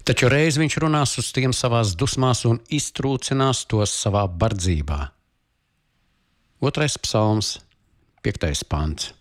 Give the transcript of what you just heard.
Taču reiz viņš runās uz tiem savās dusmās un iztrūcinās tos savā bardzībā. 2. psalms, 5. pants.